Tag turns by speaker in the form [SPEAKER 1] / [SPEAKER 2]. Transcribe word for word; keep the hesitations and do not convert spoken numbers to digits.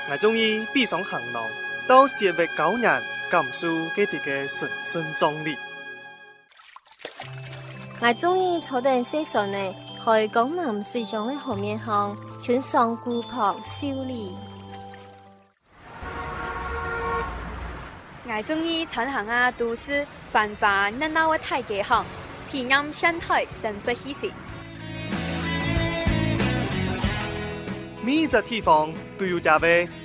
[SPEAKER 1] 我中意闭上行囊，到社會教人感受佢哋嘅神聖壯麗。
[SPEAKER 2] 我中意坐定西上呢，去江南水上的河面上，穿上古朴秀麗。
[SPEAKER 3] 我中意穿行啊都市繁華熱鬧的大街巷，體驗現代生活氣息。
[SPEAKER 1] 每一個地方都有價位